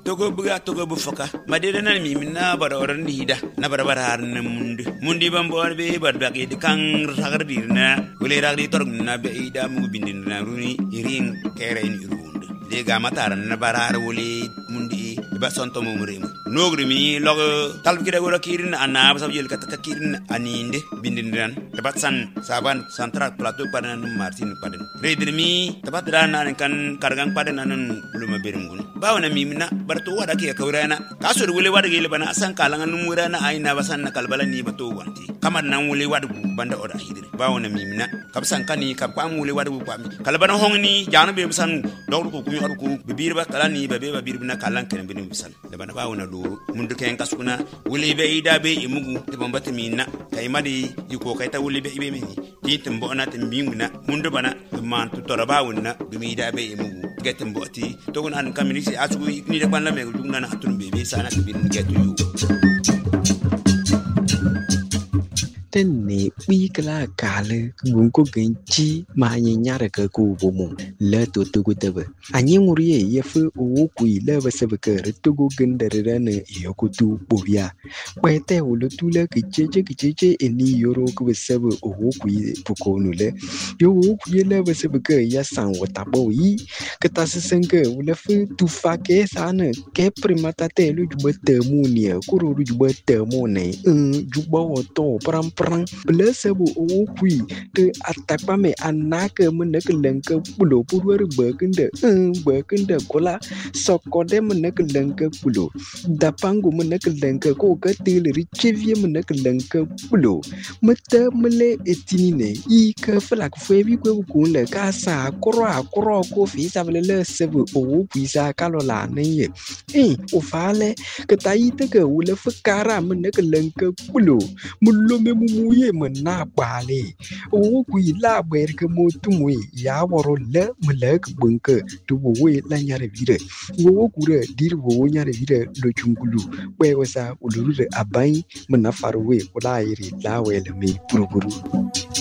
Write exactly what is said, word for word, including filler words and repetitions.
togo buga togo bu foka madede nan mi minna bara oran dida na bara bara na mundi mundi bambor be bar bagi de kan ragar dirna wele ragdi torg na be ida mu bindin na runi irin kere in irunde de ga matar na bara wele mundi ba sonto mo murima nogri mi log tal gida gora kirin anna ba sabjel kata kirin aninde bindin dan tabat san saban central plateau padan martin padan redir mi tabat dana kan kargang padan nan luma berum bawna mi mina barto wada ke kawrana kasur wule wada gele bana san kalangan numurana aina basan na kalbala ni bato wanti kamar nan wule wada banda oda hidire bawna mi mina kabsan kani kabam wule wada bu pami kalbana hongni janu be bisan dawru ko kumi aru ko bibir ba kala ni babe babir bina kalan ken bin bisan da bana bawna do mundu ken kasuna wule be ida be imugu de bambata mina kay madi yiko kay ta wule be ibe meni titim bona timbinguna mundu bana man tu torabawuna bimi ida be imugu getem boti to gon an kamini asugu ni de ban la me jugna na hatun bebe sana bin getu yu tenne bi kala kale gun ko genchi ma nyanya re ka ku bomu le to to go tebe anyi nguriye ye fu o ku ile ba se ka re to go gendere ne yo ku tu bobia kwete o le tu le ke jeje ke jeje eni yoro ku se bu o ku pu ko nu le yo o ku ile ba se ka ya san wo ta bo yi ke ta se sen ke o le fu tu fa ke sa ne ke primata te lu ju ba te mu ni ku ru ju ba te mu ne ju ba o to pram prang blesebo o kui te atakpa me anake menek lenke pulo purwer bekende bekende kola sokode menek lenke pulo dapangu menek lenke ko ketil richevie menek lenke pulo mete mele etinine i ke flak febi ko ku le ka sa kro akro ko fi sabele le sebo o kui sa kalola ne ye eh o fale ke taite ke ule fkara menek lenke pulo mulo me muye mena bale o ku ila ber ke motumwe ya woro le mlek bunke tu wo la nyare vire wo ku re dir wo nyare vire lo chungulu we wasa uluru abai mena farwe wala iri lawe le me purupuru